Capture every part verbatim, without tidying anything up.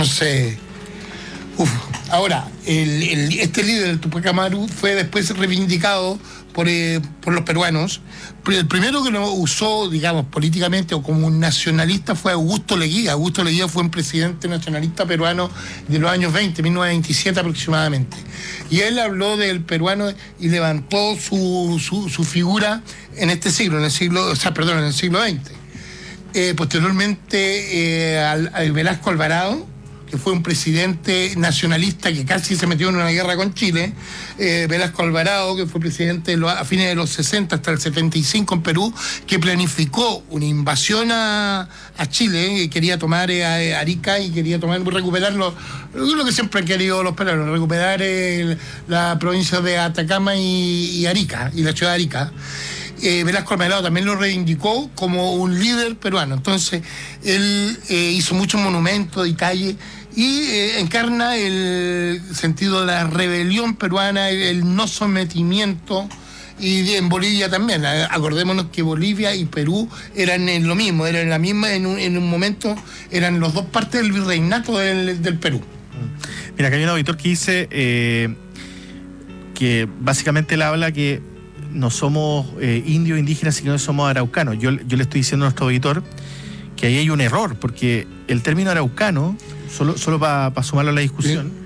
Entonces, uf. Ahora, el, el, este líder, el Tupac Amaru, fue después reivindicado por, eh, por los peruanos. El primero que lo usó, digamos, políticamente o como un nacionalista fue Augusto Leguía. Augusto Leguía fue un presidente nacionalista peruano de los años veinte, mil novecientos veintisiete aproximadamente. Y él habló del peruano y levantó su, su, su figura en este siglo, en el siglo, o sea, perdón, en el siglo veinte. Eh, posteriormente, eh, al, al Velasco Alvarado, que fue un presidente nacionalista que casi se metió en una guerra con Chile, eh, Velasco Alvarado, que fue presidente a fines de los sesenta hasta el setenta y cinco en Perú, que planificó una invasión a, a Chile, eh, quería tomar eh, Arica y quería tomar recuperar lo, lo que siempre han querido los peruanos, recuperar eh, la provincia de Atacama y, y Arica, y la ciudad de Arica. Eh, Velasco Alvarado también lo reivindicó como un líder peruano. Entonces, él eh, hizo muchos monumentos y calles y eh, encarna el sentido de la rebelión peruana, el, el no sometimiento, y en Bolivia también. Acordémonos que Bolivia y Perú eran en lo mismo, eran la misma, en un, en un momento eran los dos partes del virreinato del, del Perú. Mira, acá hay un auditor que dice eh, que básicamente él habla que no somos eh, indios indígenas, sino que somos araucanos. Yo, yo le estoy diciendo a nuestro auditor que ahí hay un error, porque el término araucano, solo, solo para pa sumarlo a la discusión, ¿sí?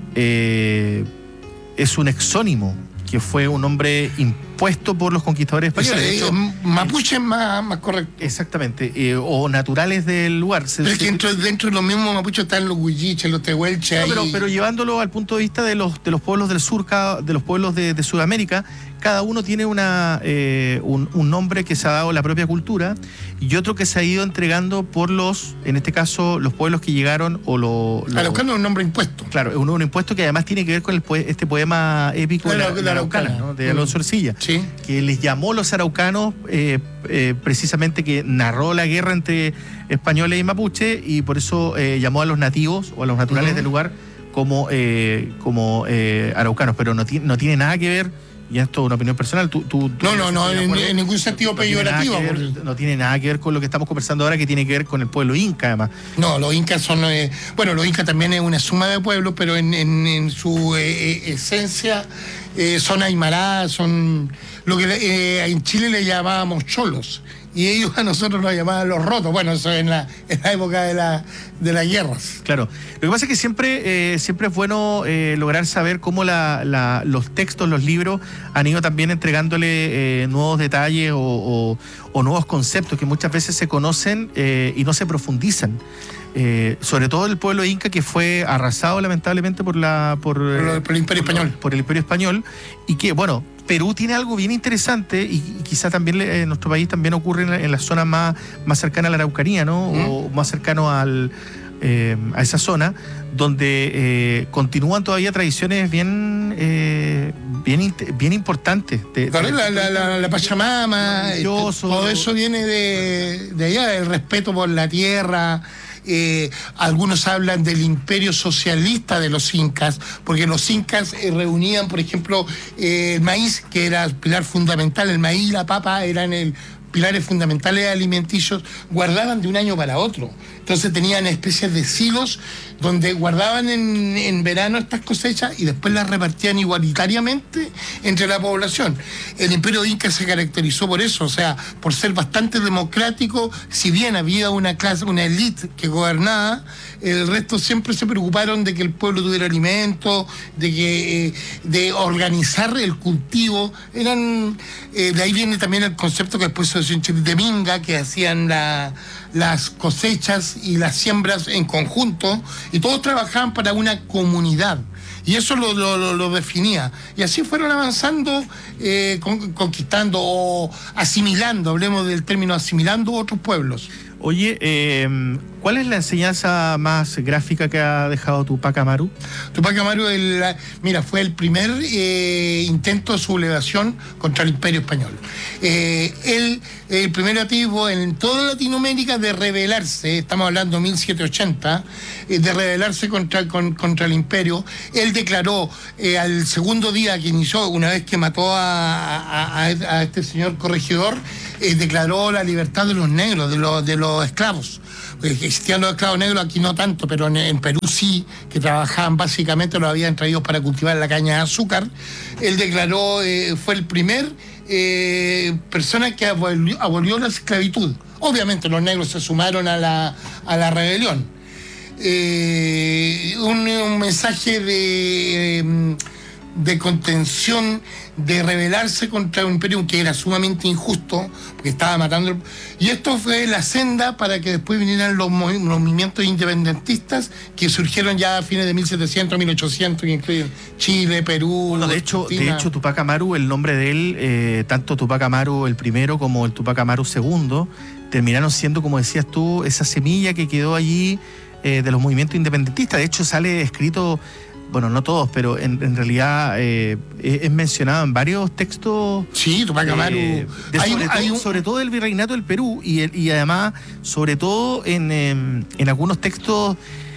eh, es un exónimo, que fue un nombre impuesto por los conquistadores españoles. De hecho, mapuche es más, más correcto. Exactamente, eh, o naturales del lugar. Pero es que dentro, dentro de los mismos mapuches están los huilliches, los tehuelches. No, pero, pero llevándolo al punto de vista de los, de los pueblos del sur, cada, de los pueblos de, de Sudamérica, cada uno tiene una, eh, un, un nombre que se ha dado la propia cultura y otro que se ha ido entregando por los, en este caso, los pueblos que llegaron o lo... lo Araucano es un nombre impuesto. Claro, es un, un impuesto que además tiene que ver con el, este poema épico de la, la, la Araucana, ¿no? De Alonso Ercilla, sí. Que les llamó los araucanos, eh, eh, precisamente que narró la guerra entre españoles y mapuche, y por eso eh, llamó a los nativos o a los naturales uh-huh. del lugar como, eh, como eh, araucanos, pero no, no tiene nada que ver. Y esto es una opinión personal. Tú, tú, tú no, no, no, en, en ningún sentido no peyorativo. Tiene ver, porque... No tiene nada que ver con lo que estamos conversando ahora, que tiene que ver con el pueblo inca, además. No, los incas son... Eh, bueno, los incas también es una suma de pueblos, pero en, en, en su eh, esencia eh, son aymaradas, son lo que eh, en Chile le llamábamos cholos. Y ellos a nosotros nos llamaban los rotos. Bueno, eso en la, en la época de, la, de las guerras. Claro. Lo que pasa es que siempre, eh, siempre es bueno eh, lograr saber cómo la, la, los textos, los libros, han ido también entregándole eh, nuevos detalles o, o, o nuevos conceptos que muchas veces se conocen eh, y no se profundizan. Eh, sobre todo el pueblo inca, que fue arrasado lamentablemente por la por, por, por el Imperio por, Español. Por el Imperio Español, y que, bueno, Perú tiene algo bien interesante y, y quizá también en nuestro país también ocurre en la, en la zona más, más cercana a la Araucanía, ¿no? ¿Mm? O más cercano al, eh, a esa zona, donde eh, continúan todavía tradiciones bien eh, bien, bien importantes. De, claro, de, la, la, la, la Pachamama, religioso, todo eso viene de, de allá, el respeto por la tierra. Eh, algunos hablan del imperio socialista de los incas, porque los incas eh, reunían, por ejemplo, eh, el maíz, que era el pilar fundamental, el maíz y la papa eran el pilares fundamentales alimenticios, guardaban de un año para otro. Entonces tenían especies de silos donde guardaban en, en verano estas cosechas y después las repartían igualitariamente entre la población. El imperio inca se caracterizó por eso, o sea, por ser bastante democrático. Si bien había una clase, una élite que gobernaba, el resto siempre se preocuparon de que el pueblo tuviera alimento, de que eh, de organizar el cultivo. Eran eh, de ahí viene también el concepto que después se hizo en Chile de minga, que hacían la, las cosechas y las siembras en conjunto, y todos trabajaban para una comunidad. Y eso lo, lo, lo definía. Y así fueron avanzando, eh, con, conquistando o asimilando, hablemos del término asimilando otros pueblos. Oye, eh, ¿cuál es la enseñanza más gráfica que ha dejado Tupac Amaru? Tupac Amaru, el, mira, fue el primer eh, intento de sublevación contra el Imperio Español. Eh, él, el primer activo en toda Latinoamérica de rebelarse, estamos hablando de mil setecientos ochenta, eh, de rebelarse contra, con, contra el Imperio. Él declaró eh, al segundo día que inició, una vez que mató a, a, a, a este señor corregidor, eh, declaró la libertad de los negros, de los, de los los esclavos. Existían los esclavos negros, aquí no tanto, pero en, en Perú sí, que trabajaban básicamente, los habían traído para cultivar la caña de azúcar. Él declaró, eh, fue el primer eh, persona que abolió, abolió la esclavitud. Obviamente los negros se sumaron a la, a la rebelión. Eh, un, un mensaje de... Eh, de contención, de rebelarse contra un imperio que era sumamente injusto, porque estaba matando. Y esto fue la senda para que después vinieran los, movi- los movimientos independentistas que surgieron ya a fines de mil setecientos, mil ochocientos, que incluyen Chile, Perú. Bueno, de hecho, de hecho, Tupac Amaru, el nombre de él, eh, tanto Tupac Amaru el primero como el Tupac Amaru segundo, terminaron siendo, como decías tú, esa semilla que quedó allí eh, de los movimientos independentistas. De hecho, sale escrito. Bueno, no todos, pero en, en realidad eh, es, es mencionado en varios textos. Sí, Tupac Amaru. Eh, de hay, sobre, hay todo, un... sobre todo del virreinato del Perú y, el, y además, sobre todo en, en, en algunos textos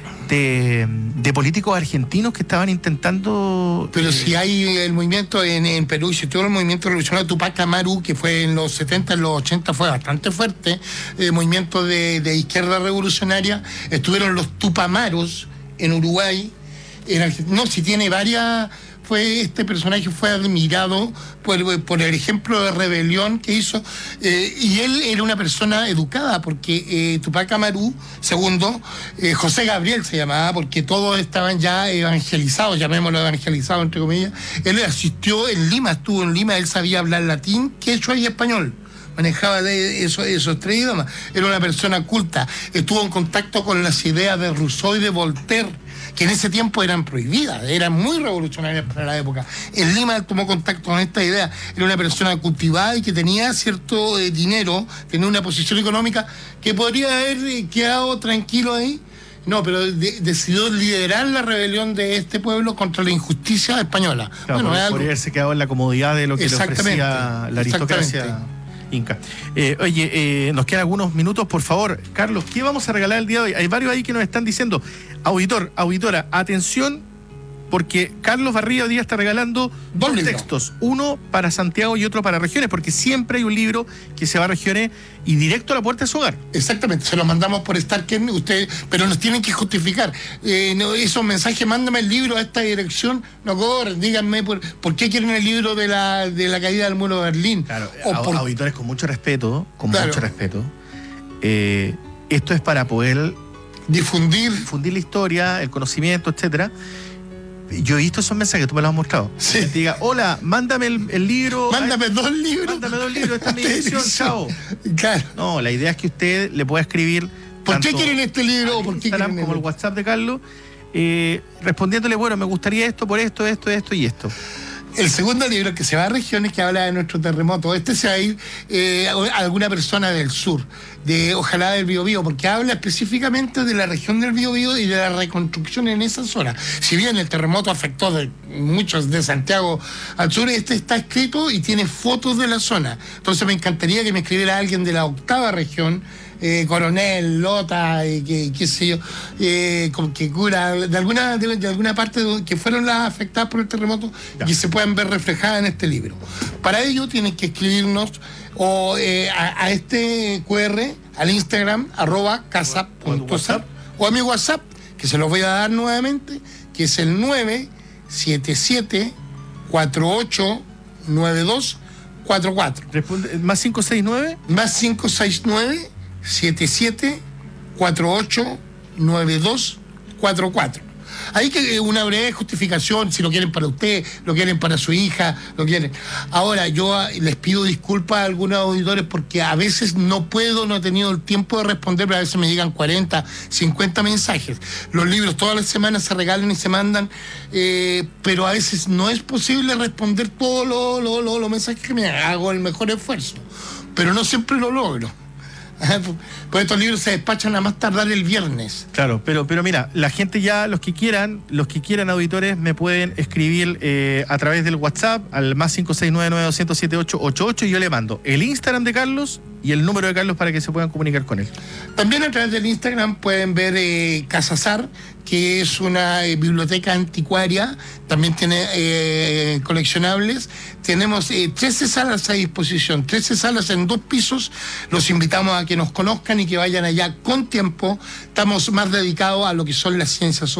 de, de políticos argentinos que estaban intentando. Pero eh, si hay el movimiento en, en Perú, si todo el movimiento revolucionario Tupac Amaru, que fue en los setenta, en los ochenta, fue bastante fuerte, el movimiento de, de izquierda revolucionaria, estuvieron los Tupamaros en Uruguay. En Argentina, no, si tiene varias, fue este personaje fue admirado por, por el ejemplo de rebelión que hizo, eh, y él era una persona educada, porque eh, Tupac Amaru, segundo, eh, José Gabriel se llamaba, porque todos estaban ya evangelizados, llamémoslo evangelizados entre comillas. Él asistió en Lima, estuvo en Lima, él sabía hablar latín, quechua y español. Manejaba de eso, esos tres idiomas. Era una persona culta, estuvo en contacto con las ideas de Rousseau y de Voltaire, que en ese tiempo eran prohibidas, eran muy revolucionarias para la época. En Lima él tomó contacto con esta idea. Era una persona cultivada y que tenía cierto eh, dinero, tenía una posición económica que podría haber eh, quedado tranquilo ahí. No, pero de, decidió liderar la rebelión de este pueblo contra la injusticia española. Claro, bueno, podría haberse quedado en la comodidad de lo que le ofrecía la aristocracia inca. Eh, oye, eh, nos quedan algunos minutos, por favor. Carlos, ¿qué vamos a regalar el día de hoy? Hay varios ahí que nos están diciendo, auditor, auditora, atención, porque Carlos Barría hoy día está regalando dos, dos textos, uno para Santiago y otro para regiones, porque siempre hay un libro que se va a regiones y directo a la puerta de su hogar. Exactamente, se lo mandamos por Starken, usted, pero nos tienen que justificar. Eh, no, esos mensajes, mándame el libro a esta dirección, no corren, díganme por, por qué quieren el libro de la, de la caída del muro de Berlín. Claro, o por... auditores, con mucho respeto, con claro. mucho respeto, eh, esto es para poder difundir, difundir la historia, el conocimiento, etcétera. Yo he visto esos mensajes, tú me los has mostrado. Sí. Que te diga, hola, mándame el, el libro. Mándame ay, dos libros. Mándame dos libros, esta es mi edición, chao. Claro. No, la idea es que usted le pueda escribir. ¿Por qué quieren este libro? ¿O por qué Instagram quieren como el WhatsApp de Carlos, eh, respondiéndole, bueno, me gustaría esto, por esto, esto, esto y esto. El segundo libro, que se va a regiones, que habla de nuestro terremoto, este se va a ir eh, a alguna persona del sur, de ojalá del Biobío, porque habla específicamente de la región del Biobío y de la reconstrucción en esa zona. Si bien el terremoto afectó de muchos de Santiago al sur, este está escrito y tiene fotos de la zona. Entonces me encantaría que me escribiera alguien de la octava región, Eh, Coronel, Lota, eh, que, qué sé yo, eh, que cura, de alguna, de, de alguna parte de, que fueron las afectadas por el terremoto ya. Y se puedan ver reflejadas en este libro. Para ello tienen que escribirnos o eh, a, a este Q R, al Instagram, arroba casa punto zap, o a mi WhatsApp, que se los voy a dar nuevamente, que es el nueve siete siete cuatro ocho nueve dos cuatro cuatro. Responde, ¿más cinco seis nueve? Más cinco seis nueve siete siete cuatro ocho nueve dos cuatro cuatro. Ahí que una breve justificación, si lo quieren para usted, lo quieren para su hija, lo quieren. Ahora, yo les pido disculpas a algunos auditores porque a veces no puedo, no he tenido el tiempo de responder, pero a veces me llegan cuarenta, cincuenta mensajes. Los libros todas las semanas se regalan y se mandan, eh, pero a veces no es posible responder todos los lo, lo, lo mensajes que me hago, el mejor esfuerzo, pero no siempre lo logro. Pues estos libros se despachan a más tardar el viernes. Claro, pero, pero mira, la gente ya, los que quieran, los que quieran auditores, me pueden escribir eh, a través del WhatsApp al más cinco seis nueve nueve dos cero siete ocho ocho ocho y yo le mando el Instagram de Carlos y el número de Carlos para que se puedan comunicar con él. También a través del Instagram pueden ver eh, Casazar, que es una eh, biblioteca anticuaria, también tiene eh, coleccionables. Tenemos eh, trece salas a disposición, trece salas en dos pisos. Los invitamos a que nos conozcan y que vayan allá con tiempo. Estamos más dedicados a lo que son las ciencias